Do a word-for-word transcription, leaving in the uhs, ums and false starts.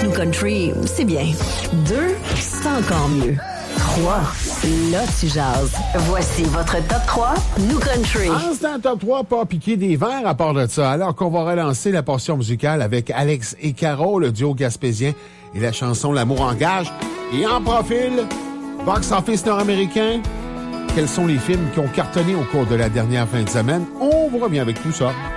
Nous country, c'est bien. Deux, c'est encore mieux. Trois, là tu jases. Voici votre top trois, Nous country. En ce temps, top trois, pas piquer des verres à part de ça. Alors qu'on va relancer la portion musicale avec Alex et Caro, le duo gaspésien, et la chanson L'amour engage. Et en profil, box-office nord-américain. Quels sont les films qui ont cartonné au cours de la dernière fin de semaine? On vous revient avec tout ça.